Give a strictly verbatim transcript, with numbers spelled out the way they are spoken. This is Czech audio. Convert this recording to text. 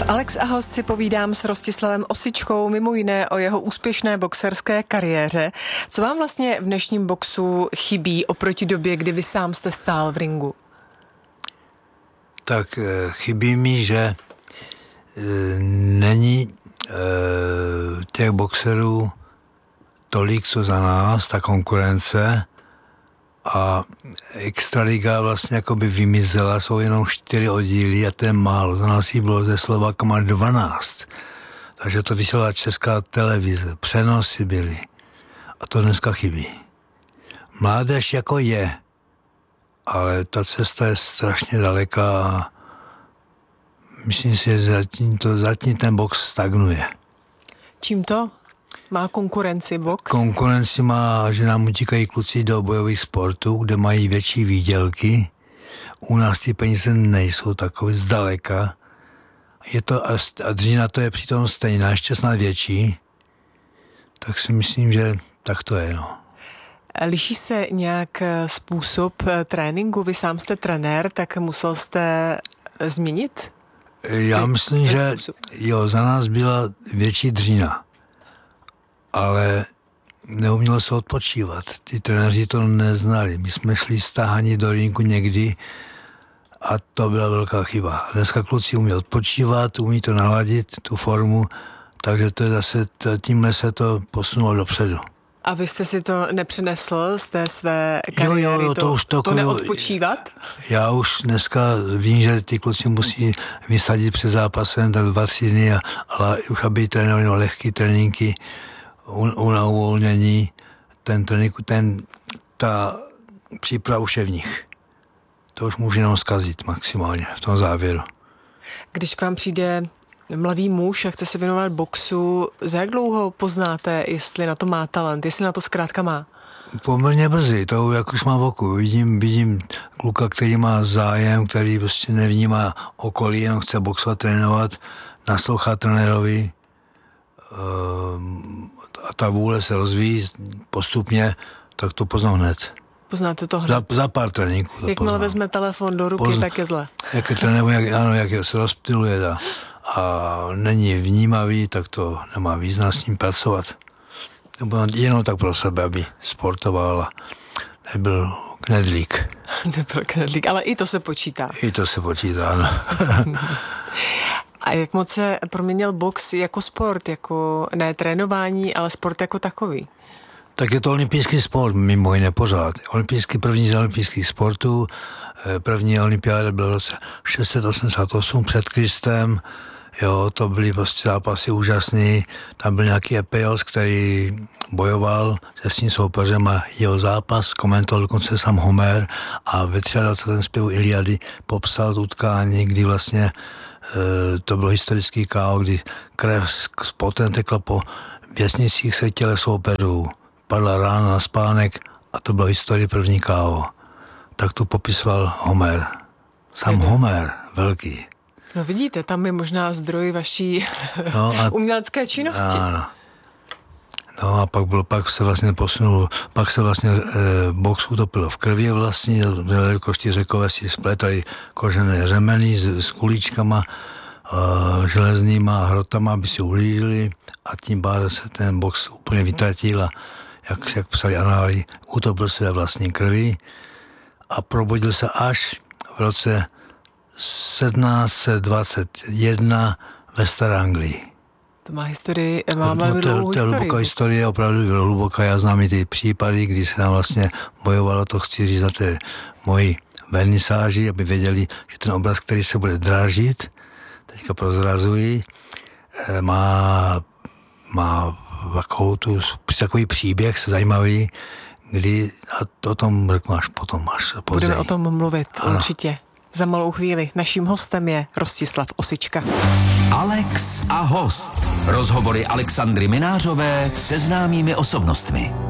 Alex a host si povídám s Rostislavem Osičkou, mimo jiné o jeho úspěšné boxerské kariéře. Co vám vlastně v dnešním boxu chybí oproti době, kdy vy sám jste stál v ringu? Tak chybí mi, že není těch boxerů tolik, co za nás, ta konkurence, a extraliga vlastně jakoby vymizela, jsou jenom čtyři oddíly a to je málo. Za nás jí bylo ze Slovákama dvanáct. Takže to vysílala Česká televize, přenosy byly. A to dneska chybí. Mládež jako je, ale ta cesta je strašně daleká a myslím si, že zatím, to, zatím ten box stagnuje. Čím to? Má konkurenci box? Konkurenci má, že nám utíkají kluci do bojových sportů, kde mají větší výdělky. U nás ty peníze nejsou takové zdaleka. Je to, a dřína to je přitom stejná, ještě snad větší. Tak si myslím, že tak to je, no. Liší se nějak způsob tréninku? Vy sám jste trenér, tak musel jste změnit? Já myslím, že způsob. Jo, za nás byla větší dřína. Ale neumělo se odpočívat. Ty trenéři to neznali. My jsme šli stáhani do rinku někdy a to byla velká chyba. Dneska kluci umí odpočívat, umí to naladit, tu formu, takže to je zase, tímhle se to posunulo dopředu. A vy jste si to nepřenesl z té své kariéry, jo, jo, to, to, už to, to neodpočívat? Já už dneska vím, že ty kluci musí vysadit před zápasem tak dva, tři dny, a, ale už aby trénovali lehký tréninky, na uvolnění, ten trénink, ten, ta příprava už je v nich. To už může jenom zkazit maximálně v tom závěru. Když k vám přijde mladý muž a chce se věnovat boxu, za jak dlouho poznáte, jestli na to má talent, jestli na to zkrátka má? Poměrně brzy, to jak už má v oku. Vidím, vidím kluka, který má zájem, který prostě nevnímá okolí, jenom chce boxovat, trénovat, naslouchá trenérovi, a ta vůle se rozvíjí postupně, tak to poznám hned. Poznáte to hned? Za, za pár tréninků. Jakmile vezme telefon do ruky, Pozn... tak je zle. Jak je tréninku, jak, ano, jak se rozptyluje a, a není vnímavý, tak to nemá význam s ním pracovat. Jenom tak pro sebe, aby sportoval a nebyl knedlík. Nebyl knedlík, ale i to se počítá. I to se počítá, ano. A jak moc se proměnil box jako sport, jako ne trénování, ale sport jako takový? Tak je to olympijský sport, mimo jiné pořád. Olympijský, první z olympijských sportů, první olympiáda byla v roce šest set osmdesát osm před Kristem, jo, to byly prostě zápasy úžasný, tam byl nějaký Epeios, který bojoval se svým soupeřem a jeho zápas komentoval dokonce sám Homer a ve dvacátém třetím zpěvu Iliady popsal tu utkání, kdy vlastně to bylo historický ká ó, kdy krev s potem tekla po věznicích se těle soupeřů. Padla rána na spánek a to bylo historie první ká ó. Tak to popisoval Homer. Sám Jde. Homer, velký. No vidíte, tam je možná zdroj vaší no a, umělecké činnosti. Ano. No a pak, bylo, pak se vlastně posunul, pak se vlastně e, box utopilo v krvi vlastně, jelikož ty Řekové si splétali kožené řemeny s, s kulíčkama, e, železnýma hrotama, aby si uhlížili a tím pádem se ten box úplně vytratil a jak, jak psali anály, utopil se ve vlastní krvi a probudil se až v roce sedmnáct set dvacet jedna ve Staré Anglii. To má historii, má velmi no, dlouhou historii. To je hluboká historie, opravdu hluboká. Já znám i ty případy, kdy se tam vlastně bojovalo, to chci říct na té mojí vernisáži, aby věděli, že ten obraz, který se bude drážit, teďka prozrazují, má, má takovou tu, takový příběh zajímavý, kdy, a o tom řeknu až potom, až později. Budeme o tom mluvit, ano. Určitě. Za malou chvíli. Naším hostem je Rostislav Osička. Alex a host. Rozhovory Alexandry Minářové se známými osobnostmi.